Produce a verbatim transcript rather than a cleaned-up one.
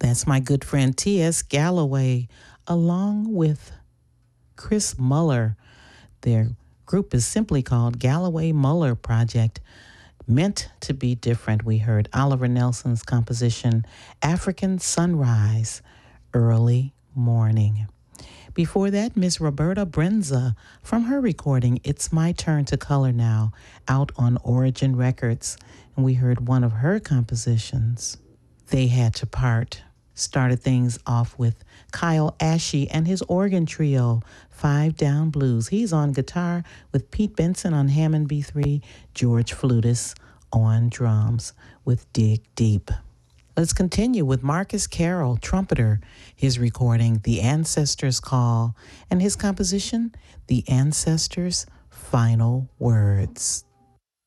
That's my good friend T S. Galloway, along with Chris Muller. Their group is simply called Galloway Muller Project. Meant to be different. We heard Oliver Nelson's composition, African Sunrise, Early Morning. Before that, Miss Roberta Brenza from her recording, It's My Turn to Color Now, out on Origin Records. And we heard one of her compositions, They Had to Part. Started things off with Kyle Ashe and his organ trio, Five Down Blues. He's on guitar with Pete Benson on Hammond B three, George Flutis on drums with Dig Deep. Let's continue with Marcus Carroll, trumpeter, his recording, The Ancestors' Call, and his composition, The Ancestors' Final Words.